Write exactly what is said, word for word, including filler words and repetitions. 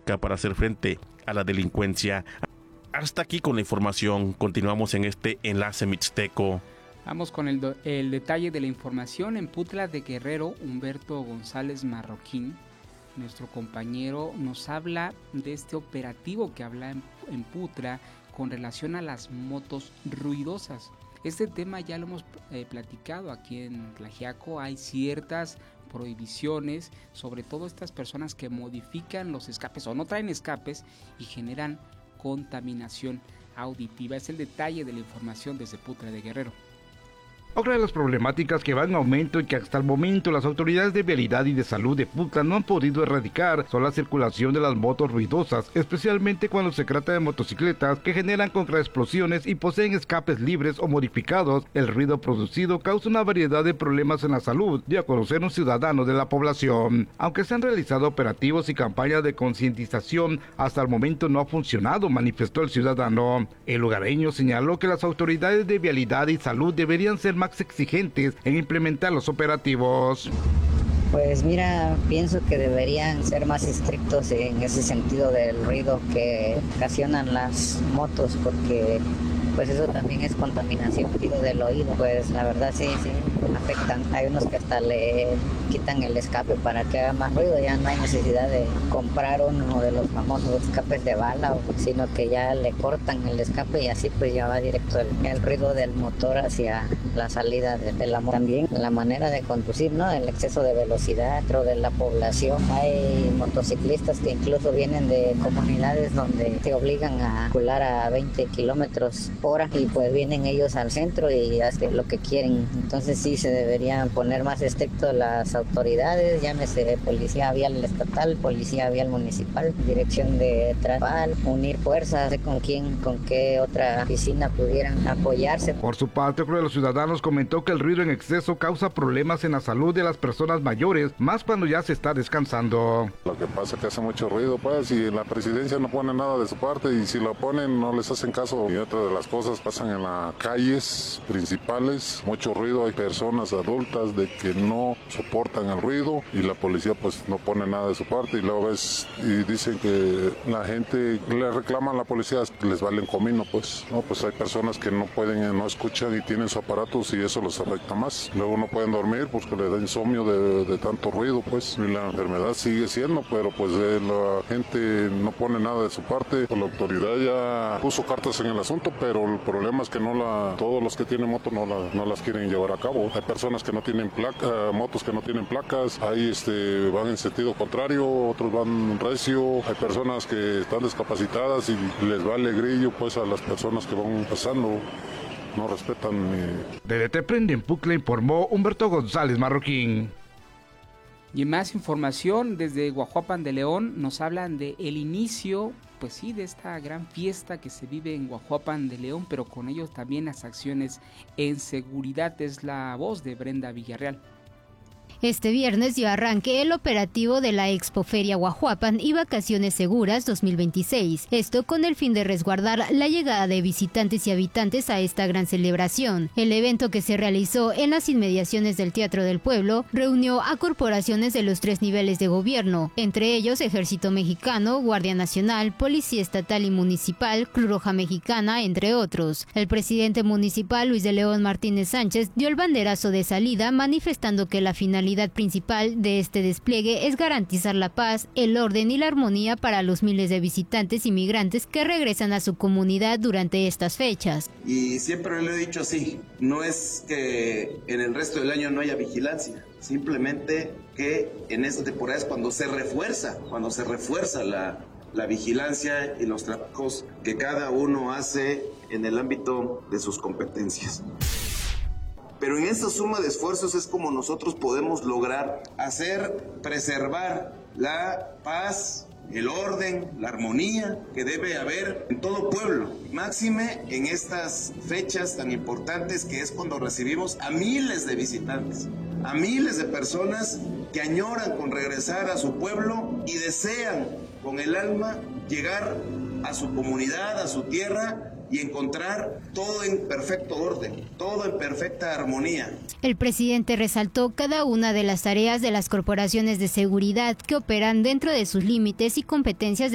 pública para hacer frente a la delincuencia. Hasta aquí con la información. Continuamos en este enlace mixteco. Vamos con el, do, el detalle de la información. En Putla de Guerrero, Humberto González Marroquín, nuestro compañero, nos habla de este operativo que habla en, en Putla con relación a las motos ruidosas. Este tema ya lo hemos eh, platicado aquí en Tlaxiaco. Hay ciertas prohibiciones, sobre todo estas personas que modifican los escapes o no traen escapes y generan contaminación auditiva. Es el detalle de la información desde Putla de Guerrero. Otra de las problemáticas que va en aumento y que hasta el momento las autoridades de vialidad y de salud de Putla no han podido erradicar son la circulación de las motos ruidosas, especialmente cuando se trata de motocicletas que generan contraexplosiones y poseen escapes libres o modificados. El ruido producido causa una variedad de problemas en la salud, dio a conocer un ciudadano de la población. Aunque se han realizado operativos y campañas de concientización, hasta el momento no ha funcionado, manifestó el ciudadano. El lugareño señaló que las autoridades de vialidad y salud deberían ser más exigentes en implementar los operativos. Pues mira, pienso que deberían ser más estrictos en ese sentido del ruido que ocasionan las motos, porque pues eso también es contaminación del oído. Pues la verdad sí, sí, afectan. Hay unos que hasta le quitan el escape para que haga más ruido, ya no hay necesidad de comprar uno de los famosos escapes de bala, sino que ya le cortan el escape y así pues ya va directo el, el ruido del motor hacia la salida de, de la moto. También la manera de conducir, ¿no? El exceso de velocidad dentro de la población. Hay motociclistas que incluso vienen de comunidades donde te obligan a circular a veinte kilómetros hora y pues vienen ellos al centro y hacen lo que quieren. Entonces sí se deberían poner más estrictos las autoridades, llámese policía vial estatal, policía vial municipal, dirección de tránsito, unir fuerzas, de con quién, con qué otra oficina pudieran apoyarse. Por su parte, uno de los ciudadanos comentó que el ruido en exceso causa problemas en la salud de las personas mayores, más cuando ya se está descansando. Lo que pasa es que hace mucho ruido, pues, y la presidencia no pone nada de su parte, y si lo ponen no les hacen caso. Y otra de las cosas pasan en las calles principales, mucho ruido, hay personas adultas de que no soportan el ruido y la policía pues no pone nada de su parte, y luego ves y dicen que la gente le reclama a la policía, les vale un comino, pues no, pues hay personas que no pueden, no escuchan y tienen sus aparatos y eso les afecta más. Luego no pueden dormir porque les da insomnio de, de tanto ruido, pues, y la enfermedad sigue siendo, pero pues eh, la gente no pone nada de su parte. La autoridad ya puso cartas en el asunto, pero el problema es que no la, todos los que tienen moto no, la, no las quieren llevar a cabo. Hay personas que no tienen placa, motos que no tienen placas, hay este, van en sentido contrario, otros van recio, hay personas que están discapacitadas y les vale grillo pues a las personas que van pasando. No respetan. Eh. Desde Teprende en Putla informó Humberto González Marroquín. Y en más información, desde Guajuapan de León nos hablan de el inicio, pues sí, de esta gran fiesta que se vive en Guajuapan de León, pero con ellos también las acciones en seguridad. Es la voz de Brenda Villarreal. Este viernes dio arranque el operativo de la Expoferia Guajuapan y Vacaciones Seguras dos mil veintiséis. Esto con el fin de resguardar la llegada de visitantes y habitantes a esta gran celebración. El evento, que se realizó en las inmediaciones del Teatro del Pueblo, reunió a corporaciones de los tres niveles de gobierno, entre ellos Ejército Mexicano, Guardia Nacional, Policía Estatal y Municipal, Cruz Roja Mexicana, entre otros. El presidente municipal, Luis de León Martínez Sánchez, dio el banderazo de salida, manifestando que la finalidad La finalidad principal de este despliegue es garantizar la paz, el orden y la armonía para los miles de visitantes y migrantes que regresan a su comunidad durante estas fechas. Y siempre lo he dicho así, no es que en el resto del año no haya vigilancia, simplemente que en esta temporada es cuando se refuerza, cuando se refuerza la, la vigilancia y los trabajos que cada uno hace en el ámbito de sus competencias. Pero en esta suma de esfuerzos es como nosotros podemos lograr hacer, preservar la paz, el orden, la armonía que debe haber en todo pueblo. Máxime en estas fechas tan importantes que es cuando recibimos a miles de visitantes, a miles de personas que añoran con regresar a su pueblo y desean con el alma llegar a su comunidad, a su tierra, y encontrar todo en perfecto orden, todo en perfecta armonía. El presidente resaltó cada una de las tareas de las corporaciones de seguridad que operan dentro de sus límites y competencias